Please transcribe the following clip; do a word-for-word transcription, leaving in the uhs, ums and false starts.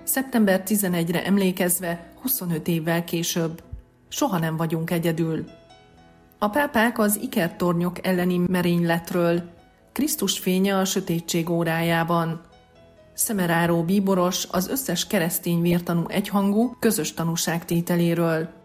szeptember tizenegyedikére emlékezve huszonöt évvel később. Soha nem vagyunk egyedül. A pápák az ikertornyok elleni merényletről, Krisztus fénye a sötétség órájában. Szemeráró bíboros az összes keresztény vértanú egyhangú, közös tanúságtételéről.